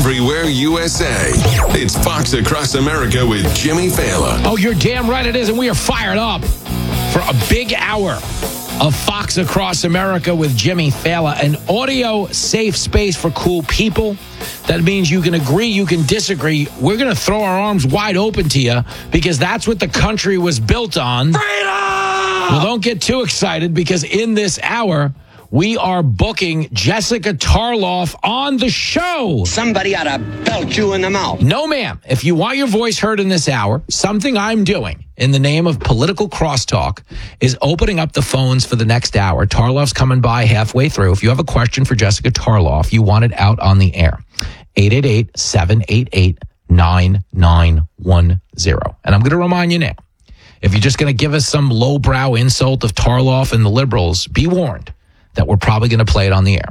everywhere USA. It's Fox Across America with Jimmy Fallon. Oh, you're damn right it is, and we are fired up for a big hour of Fox Across America with Jimmy Fallon, an audio safe space for cool people. That means you can agree, you can disagree. We're going to throw our arms wide open to you because that's what the country was built on. Freedom! Well, don't get too excited because in this hour, we are booking Jessica Tarloff on the show. Somebody ought to belt you in the mouth. No, ma'am. If you want your voice heard in this hour, something I'm doing in the name of political crosstalk is opening up the phones for the next hour. Tarloff's coming by halfway through. If you have a question for Jessica Tarloff, you want it out on the air. 888-788-9910. And I'm going to remind you now, if you're just going to give us some lowbrow insult of Tarloff and the liberals, be warned that we're probably going to play it on the air.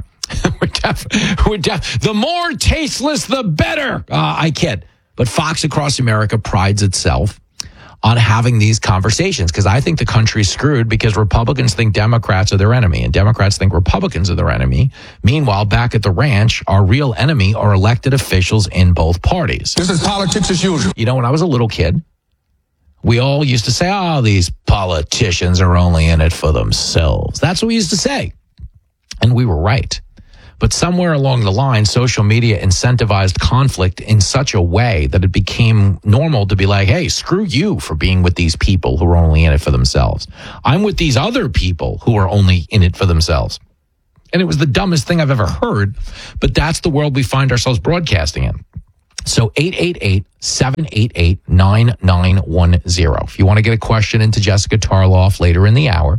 The more tasteless, the better. I kid. But Fox Across America prides itself on having these conversations because I think the country's screwed because Republicans think Democrats are their enemy and Democrats think Republicans are their enemy. Meanwhile, back at the ranch, our real enemy are elected officials in both parties. This is politics as usual. You know, when I was a little kid, we all used to say, oh, these politicians are only in it for themselves. That's what we used to say. And we were right. But somewhere along the line, social media incentivized conflict in such a way that it became normal to be like, hey, screw you for being with these people who are only in it for themselves. I'm with these other people who are only in it for themselves. And it was the dumbest thing I've ever heard, but that's the world we find ourselves broadcasting in. So 888-788-9910. If you want to get a question into Jessica Tarloff later in the hour,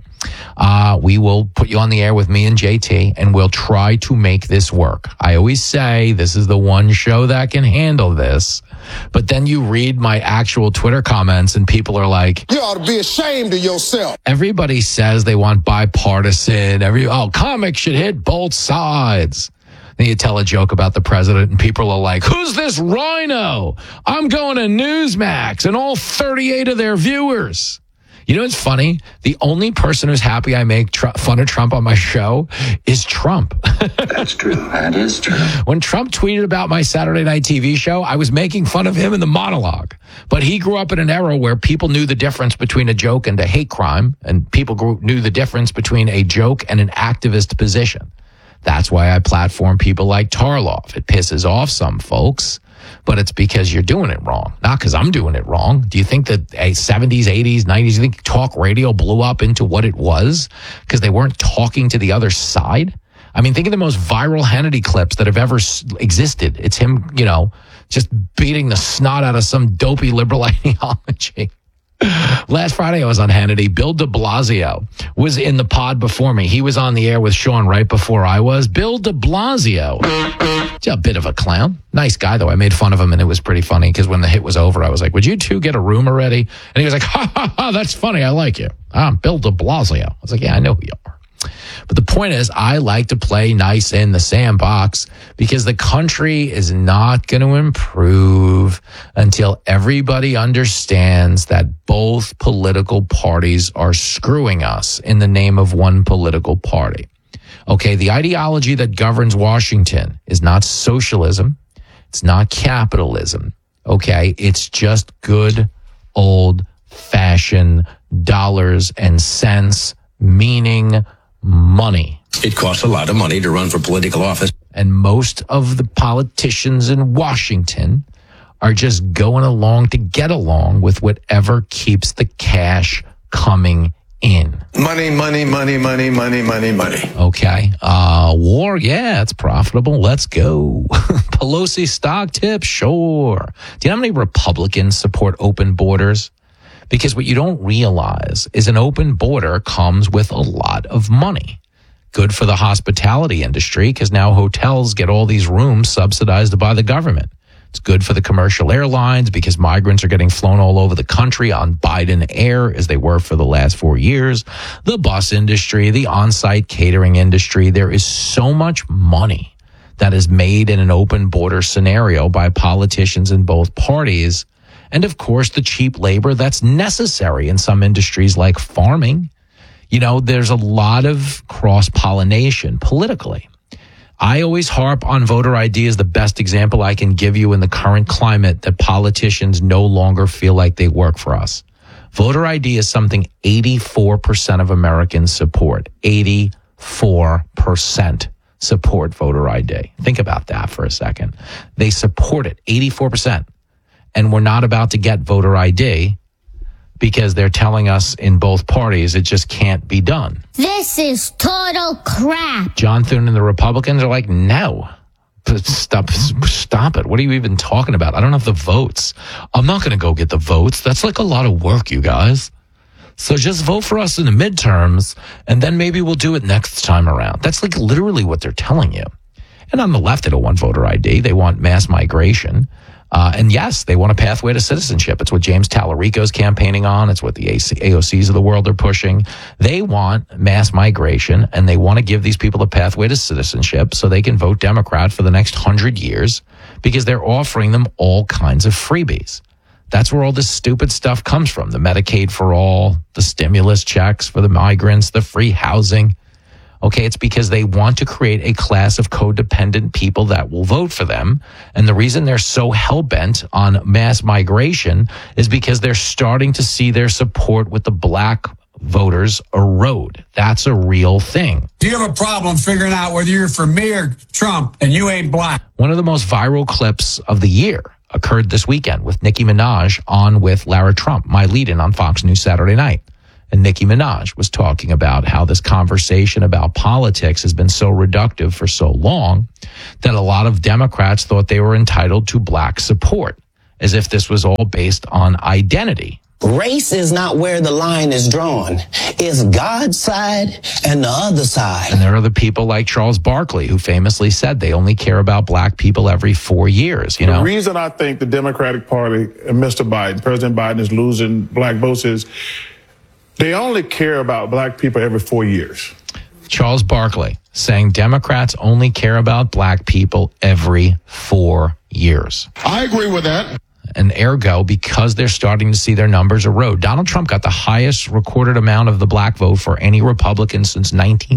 we will put you on the air with me and JT, and we'll try to make this work. I always say this is the one show that can handle this, but then you read my actual Twitter comments, and people are like, You ought to be ashamed of yourself. Everybody says they want bipartisan. Comics should hit both sides. Then you tell a joke about the president and people are like, who's this rhino? I'm going to Newsmax and all 38 of their viewers. You know what's funny? The only person who's happy I make fun of Trump on my show is Trump. That's true. That is true. When Trump tweeted about my Saturday night TV show, I was making fun of him in the monologue. But he grew up in an era where people knew the difference between a joke and a hate crime, and people knew the difference between a joke and an activist position. That's why I platform people like Tarloff. It pisses off some folks, but it's because you're doing it wrong, not because I'm doing it wrong. Do you think that 70s, 80s, 90s, you think talk radio blew up into what it was because they weren't talking to the other side? I mean, think of the most viral Hannity clips that have ever existed. It's him, just beating the snot out of some dopey liberal ideology. Last Friday, I was on Hannity. Bill de Blasio was in the pod before me. He was on the air with Sean right before I was. Bill de Blasio, a bit of a clown. Nice guy, though. I made fun of him, and it was pretty funny because when the hit was over, I was like, would you two get a room already? And he was like, ha, ha, ha, that's funny. I like you. I'm Bill de Blasio. I was like, yeah, I know who you are. But the point is, I like to play nice in the sandbox because the country is not going to improve until everybody understands that both political parties are screwing us in the name of one political party. Okay, the ideology that governs Washington is not socialism. It's not capitalism. Okay, it's just good old-fashioned dollars and cents, meaning money. It costs a lot of money to run for political office. And most of the politicians in Washington are just going along to get along with whatever keeps the cash coming in. Money, money, money, money, money, money, money. Okay. War, yeah, it's profitable. Let's go. Pelosi stock tip, sure. Do you know how many Republicans support open borders? Because what you don't realize is an open border comes with a lot of money. Good for the hospitality industry because now hotels get all these rooms subsidized by the government. It's good for the commercial airlines because migrants are getting flown all over the country on Biden Air as they were for the last 4 years. The bus industry, the on-site catering industry, there is so much money that is made in an open border scenario by politicians in both parties. And of course, the cheap labor that's necessary in some industries like farming. You know, there's a lot of cross-pollination politically. I always harp on voter ID as the best example I can give you in the current climate that politicians no longer feel like they work for us. Voter ID is something 84% of Americans support. 84% support voter ID. Think about that for a second. They support it, 84%. And we're not about to get voter ID because they're telling us in both parties it just can't be done. This is total crap. John Thune and the Republicans are like, no, stop it. What are you even talking about? I don't have the votes. I'm not going to go get the votes. That's like a lot of work, you guys. So just vote for us in the midterms, and then maybe we'll do it next time around. That's like literally what they're telling you. And on the left, they don't want voter ID. They want mass migration. And yes, they want a pathway to citizenship. It's what James Tallarico's campaigning on. It's what the AOCs of the world are pushing. They want mass migration, and they want to give these people a pathway to citizenship so they can vote Democrat for the next 100 years because they're offering them all kinds of freebies. That's where all this stupid stuff comes from. The Medicaid for all, the stimulus checks for the migrants, the free housing. Okay, it's because they want to create a class of codependent people that will vote for them. And the reason they're so hell-bent on mass migration is because they're starting to see their support with the black voters erode. That's a real thing. Do you have a problem figuring out whether you're for me or Trump and you ain't black? One of the most viral clips of the year occurred this weekend with Nicki Minaj on with Lara Trump, my lead-in on Fox News Saturday night. And Nicki Minaj was talking about how this conversation about politics has been so reductive for so long that a lot of Democrats thought they were entitled to black support, as if this was all based on identity. Race is not where the line is drawn. It's God's side and the other side. And there are the people like Charles Barkley, who famously said they only care about black people every 4 years. You know, the reason I think the Democratic Party and Mr. Biden, President Biden, is losing black votes is they only care about black people every 4 years. Charles Barkley saying Democrats only care about black people every 4 years. I agree with that. And ergo, because they're starting to see their numbers erode. Donald Trump got the highest recorded amount of the black vote for any Republican since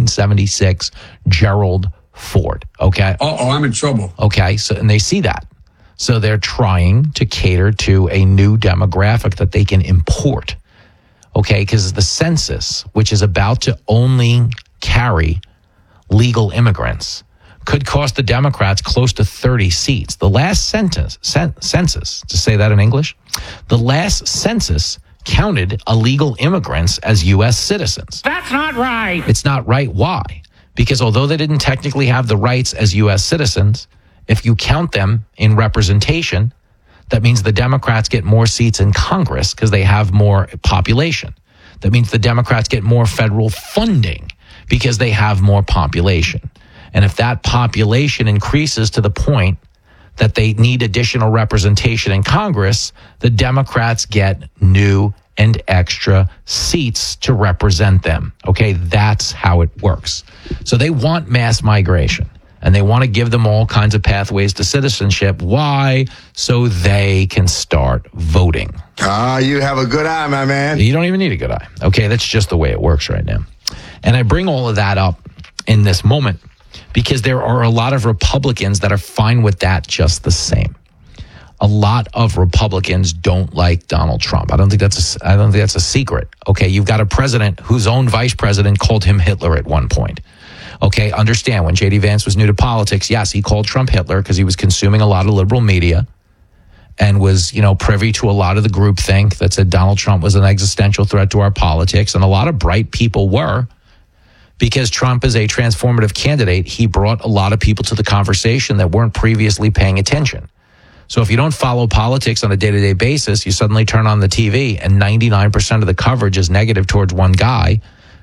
1976, Gerald Ford. Okay? I'm in trouble. Okay, so and they see that. So they're trying to cater to a new demographic that they can import. Okay, because the census, which is about to only carry legal immigrants, could cost the Democrats close to 30 seats. The last census, to say that in English, the last census counted illegal immigrants as U.S. citizens. That's not right. It's not right. Why? Because although they didn't technically have the rights as U.S. citizens, if you count them in representation, that means the Democrats get more seats in Congress because they have more population. That means the Democrats get more federal funding because they have more population. And if that population increases to the point that they need additional representation in Congress, the Democrats get new and extra seats to represent them. Okay, that's how it works. So they want mass migration. And they want to give them all kinds of pathways to citizenship. Why? So they can start voting. You have a good eye, my man. You don't even need a good eye. Okay, that's just the way it works right now. And I bring all of that up in this moment because there are a lot of Republicans that are fine with that just the same. A lot of Republicans don't like Donald Trump. I don't think that's a secret. Okay, you've got a president whose own vice president called him Hitler at one point. Okay, understand, when J.D. Vance was new to politics, yes, he called Trump Hitler because he was consuming a lot of liberal media and was, privy to a lot of the groupthink that said Donald Trump was an existential threat to our politics. And a lot of bright people were, because Trump is a transformative candidate. He brought a lot of people to the conversation that weren't previously paying attention. So if you don't follow politics on a day-to-day basis, you suddenly turn on the TV and 99% of the coverage is negative towards one guy,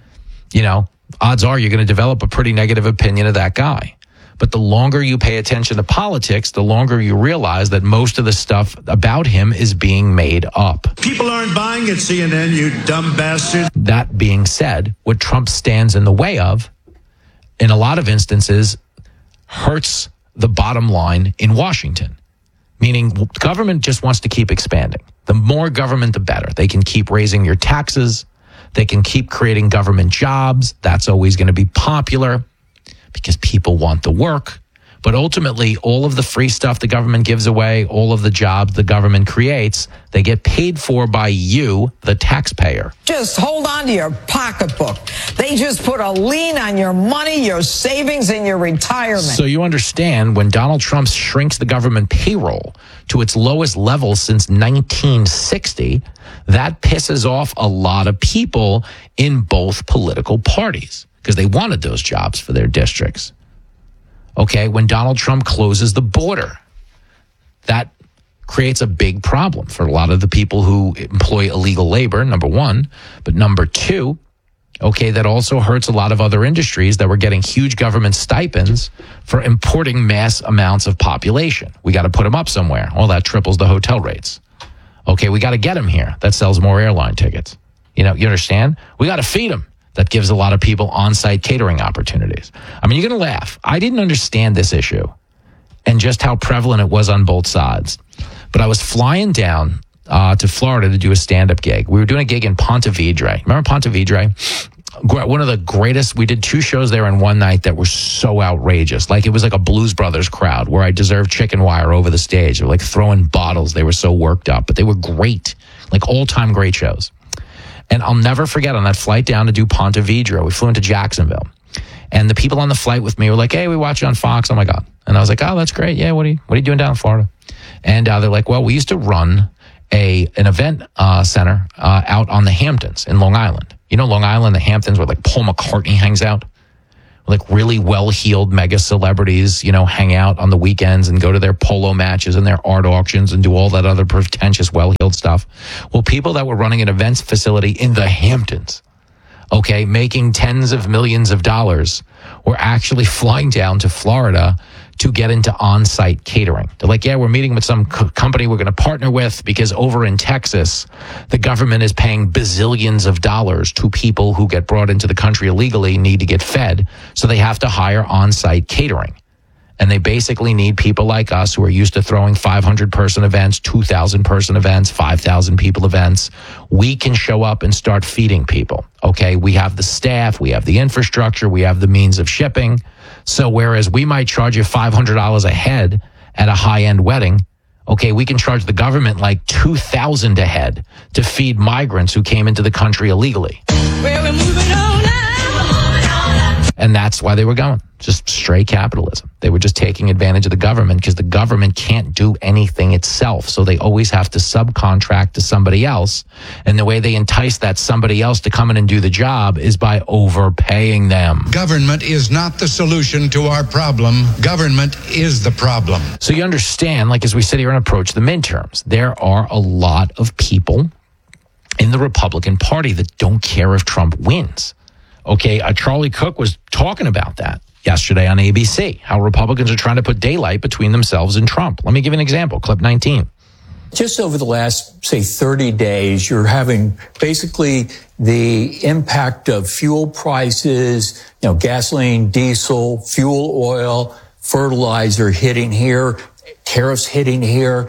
odds are you're going to develop a pretty negative opinion of that guy. But the longer you pay attention to politics, the longer you realize that most of the stuff about him is being made up. People aren't buying at CNN, you dumb bastard. That being said, what Trump stands in the way of, in a lot of instances, hurts the bottom line in Washington. Meaning government just wants to keep expanding. The more government, the better. They can keep raising your taxes. They can keep creating government jobs. That's always going to be popular because people want the work. But ultimately, all of the free stuff the government gives away, all of the jobs the government creates, they get paid for by you, the taxpayer. Just hold on to your pocketbook. They just put a lien on your money, your savings, and your retirement. So you understand, when Donald Trump shrinks the government payroll to its lowest level since 1960, that pisses off a lot of people in both political parties because they wanted those jobs for their districts. Okay, when Donald Trump closes the border, that creates a big problem for a lot of the people who employ illegal labor, number one. But number two, okay, that also hurts a lot of other industries that were getting huge government stipends for importing mass amounts of population. We got to put them up somewhere. Well, that triples the hotel rates. Okay, we got to get them here. That sells more airline tickets. You understand? We got to feed them. That gives a lot of people on-site catering opportunities. I mean, you're going to laugh. I didn't understand this issue and just how prevalent it was on both sides. But I was flying down to Florida to do a stand-up gig. We were doing a gig in Ponte Vedra. Remember Ponte Vedra? One of the greatest. We did 2 shows there in one night that were so outrageous. Like, it was like a Blues Brothers crowd where I deserved chicken wire over the stage. They were like throwing bottles. They were so worked up, but they were great. Like all-time great shows. And I'll never forget, on that flight down to do Ponte Vedra, we flew into Jacksonville. And the people on the flight with me were like, hey, we watch you on Fox. Oh, my God. And I was like, oh, that's great. Yeah, what are you doing down in Florida? And they're like, well, we used to run an event center out on the Hamptons in Long Island. You know Long Island, the Hamptons, where like Paul McCartney hangs out? Like really well-heeled mega celebrities, hang out on the weekends and go to their polo matches and their art auctions and do all that other pretentious, well-heeled stuff. Well, people that were running an events facility in the Hamptons, okay, making tens of millions of dollars, were actually flying down to Florida to get into on-site catering. They're like, yeah, we're meeting with some company we're going to partner with because over in Texas, the government is paying bazillions of dollars to people who get brought into the country illegally, need to get fed, so they have to hire on-site catering. And they basically need people like us who are used to throwing 500-person events, 2,000-person events, 5,000-people events. We can show up and start feeding people, okay? We have the staff, we have the infrastructure, we have the means of shipping. So whereas we might charge you $500 a head at a high-end wedding, okay, we can charge the government like $2,000 a head to feed migrants who came into the country illegally. Well, we're moving on now. And that's why they were going. Just straight capitalism. They were just taking advantage of the government because the government can't do anything itself. So they always have to subcontract to somebody else. And the way they entice that somebody else to come in and do the job is by overpaying them. Government is not the solution to our problem. Government is the problem. So you understand, like as we sit here and approach the midterms, there are a lot of people in the Republican Party that don't care if Trump wins. Okay, Charlie Cook was talking about that yesterday on ABC, how Republicans are trying to put daylight between themselves and Trump. Let me give you an example, clip 19. Just over the last, say, 30 days, you're having basically the impact of fuel prices, gasoline, diesel, fuel oil, fertilizer hitting here, tariffs hitting here.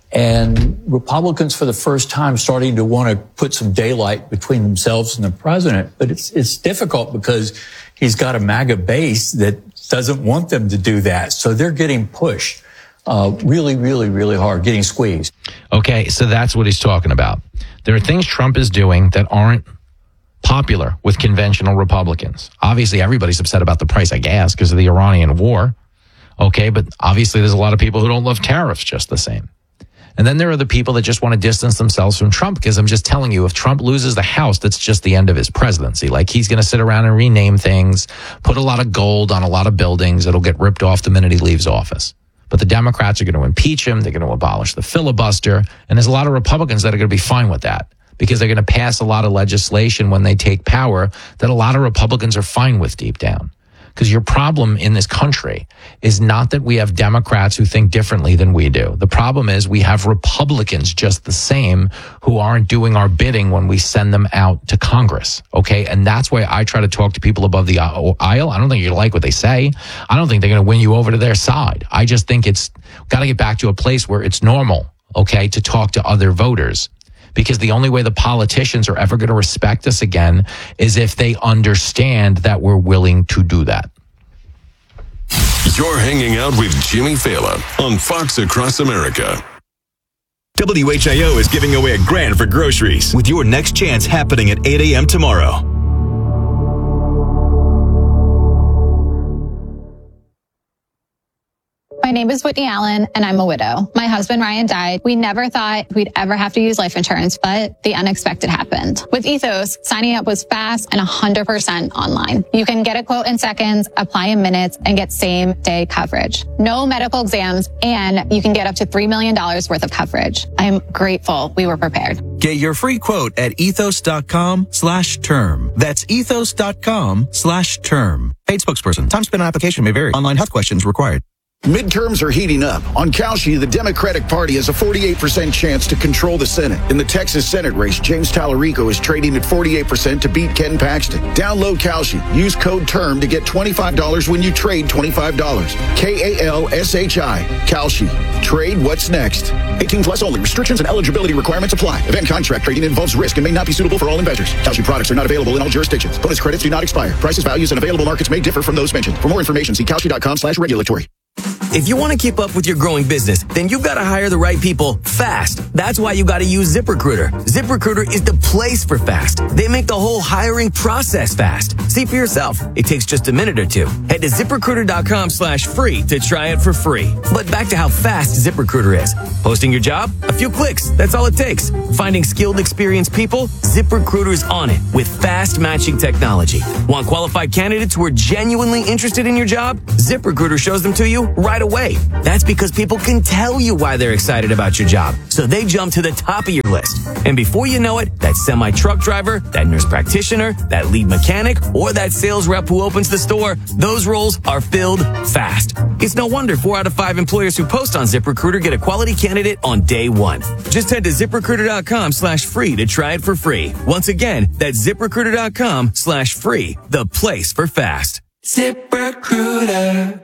And Republicans, for the first time, starting to want to put some daylight between themselves and the president. But it's difficult because he's got a MAGA base that doesn't want them to do that. So they're getting pushed really, really, really hard, getting squeezed. Okay, so that's what he's talking about. There are things Trump is doing that aren't popular with conventional Republicans. Obviously, everybody's upset about the price of gas because of the Iranian war. Okay, but obviously there's a lot of people who don't love tariffs just the same. And then there are the people that just want to distance themselves from Trump because I'm just telling you, if Trump loses the House, that's just the end of his presidency. Like he's going to sit around and rename things, put a lot of gold on a lot of buildings. It'll get ripped off the minute he leaves office. But the Democrats are going to impeach him. They're going to abolish the filibuster. And there's a lot of Republicans that are going to be fine with that because they're going to pass a lot of legislation when they take power that a lot of Republicans are fine with deep down. Because your problem in this country is not that we have Democrats who think differently than we do. The problem is we have Republicans just the same who aren't doing our bidding when we send them out to Congress. Okay. And that's why I try to talk to people above the aisle. I don't think you like what they say. I don't think they're going to win you over to their side. I just think it's got to get back to a place where it's normal, okay, to talk to other voters. Because the only way the politicians are ever going to respect us again is if they understand that we're willing to do that. You're hanging out with Jimmy Fallon on Fox Across America. WHIO is giving away $1,000 for groceries with your next chance happening at 8 a.m. tomorrow. My name is Whitney Allen, and I'm a widow. My husband, Ryan, died. We never thought we'd ever have to use life insurance, but the unexpected happened. With Ethos, signing up was fast and 100% online. You can get a quote in seconds, apply in minutes, and get same-day coverage. No medical exams, and you can get up to $3 million worth of coverage. I am grateful we were prepared. Get your free quote at ethos.com/term. That's ethos.com/term. Paid spokesperson. Time spent on application may vary. Online health questions required. Midterms are heating up. On Kalshi, the Democratic Party has a 48% chance to control the Senate. In the Texas Senate race, James Tallarico is trading at 48% to beat Ken Paxton. Download Kalshi. Use code TERM to get $25 when you trade $25. KALSHI. Kalshi. Trade what's next. 18 plus only. Restrictions and eligibility requirements apply. Event contract trading involves risk and may not be suitable for all investors. Kalshi products are not available in all jurisdictions. Bonus credits do not expire. Prices, values, and available markets may differ from those mentioned. For more information, see kalshi.com/regulatory. If you want to keep up with your growing business, then you've got to hire the right people fast. That's why you got to use ZipRecruiter. ZipRecruiter is the place for fast. They make the whole hiring process fast. See for yourself. It takes just a minute or two. Head to ZipRecruiter.com/free to try it for free. But back to how fast ZipRecruiter is. Posting your job? A few clicks. That's all it takes. Finding skilled, experienced people? ZipRecruiter's on it with fast matching technology. Want qualified candidates who are genuinely interested in your job? ZipRecruiter shows them to you right away. That's because people can tell you why they're excited about your job. So they jump to the top of your list. And before you know it, that semi-truck driver, that nurse practitioner, that lead mechanic, or that sales rep who opens the store, those roles are filled fast. It's no wonder 4 out of 5 employers who post on ZipRecruiter get a quality candidate on day one. Just head to ZipRecruiter.com/free to try it for free. Once again, that's ZipRecruiter.com/free, the place for fast. ZipRecruiter.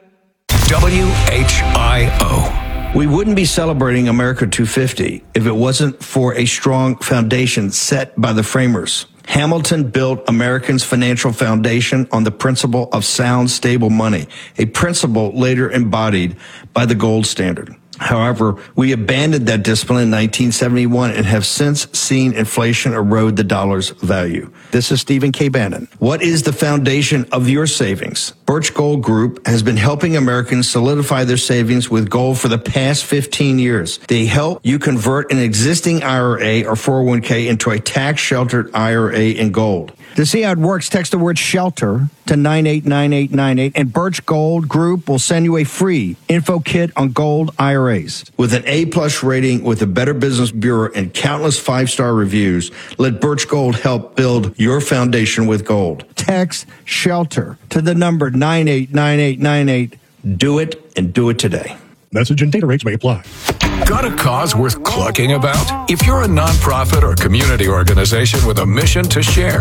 WHIO. We wouldn't be celebrating America 250 if it wasn't for a strong foundation set by the framers. Hamilton built Americans' financial foundation on the principle of sound, stable money, a principle later embodied by the gold standard. However, we abandoned that discipline in 1971 and have since seen inflation erode the dollar's value. This is Stephen K. Bannon. What is the foundation of your savings? Birch Gold Group has been helping Americans solidify their savings with gold for the past 15 years. They help you convert an existing IRA or 401k into a tax-sheltered IRA in gold. To see how it works, text the word SHELTER to 989898, and Birch Gold Group will send you a free info kit on gold IRAs. With an A-plus rating with the Better Business Bureau and countless 5-star reviews, let Birch Gold help build your foundation with gold. Text SHELTER to the number 989898. Do it, and do it today. Message and data rates may apply. Got a cause worth clucking about? If you're a nonprofit or community organization with a mission to share,